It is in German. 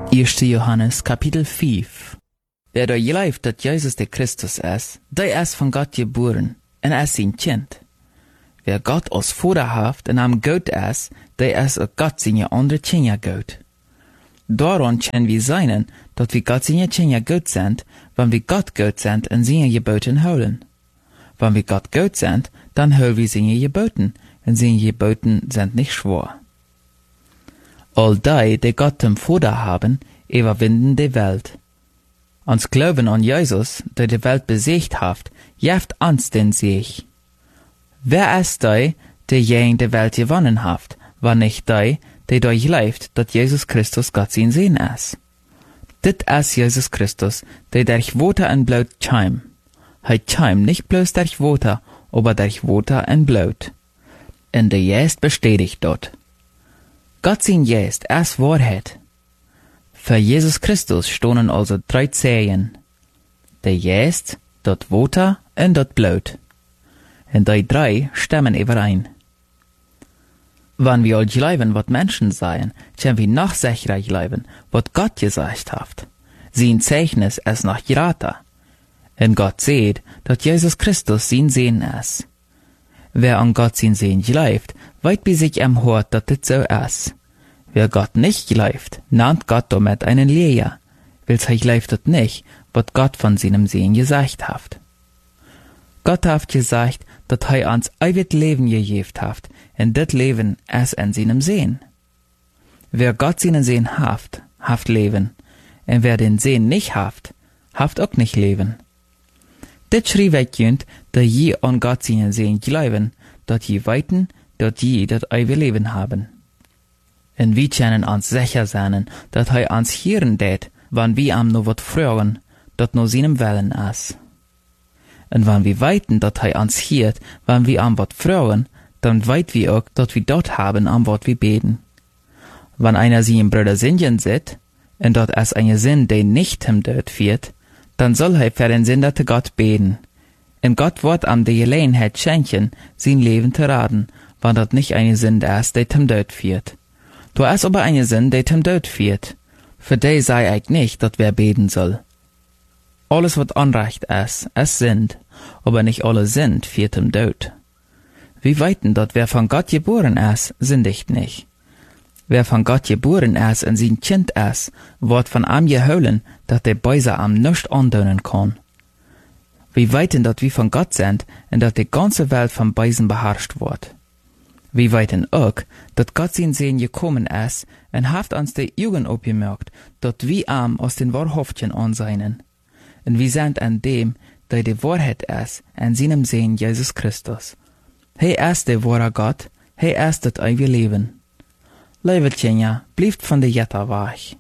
1. Johannes, Kapitel 5. Wer da gelooft dat Jezus de Christus is, die is van God geboren, en is zijn kind. Wer God als Vader heeft en hem goed is, die is ook God zijn andere kindje goed. Daarom können wir zijn dat wir God zijn kindje goed sind, wenn wir God goed sind en zijn geboten houden. Wenn wir God goed sind, dann houden wir zijn geboten, en zijn geboten sind nicht schwer. All die Gott dem Vater haben, überwinden die Welt. Ons Glauben an Jesus, der die Welt besiegt hat, jeft uns den Sieg. Wer ist der gegen die Welt gewonnen hat, war nicht der durchläuft, dass Jesus Christus Gott sein Sehen ist? Dit ist Jesus Christus, der durch Wasser und Blut scheim. Hij scheim nicht bloß durch Wasser, aber durch Wasser und Blut. Und der Geist bestätigt dort. Gott sein Geist ist Wahrheit. Für Jesus Christus stonden also 3 Zeichen. Der Geist, das Wasser und das Blut. Und die 3 stimmen überein. Wenn wir all glauben, was Menschen sagen, können wir noch sicherer glauben, was Gott gesagt hat. Sein Zeichnis ist noch geraten. Und Gott sieht, dass Jesus Christus sein Sehen ist. Wer an Gott sein Sehen glaubt, weiß bei sich am Hort, dass das so ist. Wer Gott nicht glaubt, nennt Gott damit einen Lehrer, weil er glaubt das nicht, was Gott von seinem Sehen gesagt hat. Gott hat gesagt, dass er uns ewig Leben gegeben hat, und das Leben ist in seinem Sehen. Wer Gott seinen Sehen haft Leben, und wer den Sehen nicht haft auch nicht Leben. Das schrieb ich jünd, dass je an Gott seinen Sehen glauben, dass je weiten, dass je das ewige Leben haben. Und wir können uns sicher sein, dass er uns hören tät, wenn wir ihm noch wat fragen, dat nur seinem Willen ist. Und wenn wir weiten, dass er uns hört, wenn wir ihm wat fragen, dann weit wir auch, dass wir dort haben, am wat wir beten. Wenn einer sie im Bruder Singen sieht, und dort ist eine Sinn, der nicht ihm dort wird, dann soll er für den Sünder Gott beten. Und Gott wird ihm die Gelegenheit schenken, sein Leben zu raten, wenn dort nicht eine Sünde ist, der ihm dort wird. Du ist aber eine Sünde, die ihm dort führt. Für die sei ich nicht, dass wer beten soll. Alles, was Unrecht ist Sünd, aber nicht alle Sünd führt ihm Tod. Wir weiten, dass wer von Gott geboren ist, sündigt nicht. Wer von Gott geboren ist und sein Kind ist, wird von ihm geholen, dass der Böse ihm nicht antun kann. Wir weiten, dass wir von Gott sind und dass die ganze Welt vom Bösen beherrscht wird. Wir weiten auch, dass Gott sein Sehen gekommen ist und hat uns die Augen aufgemerkt, dass wir ihm aus den Wahrhaftigen ansehen. Und wir sind an dem, der die Wahrheit ist, an seinem Sehen Jesus Christus. Er ist der wahre Gott, er ist das ewige Leben. Liebe Kinder, bleibt von der Jetta wach.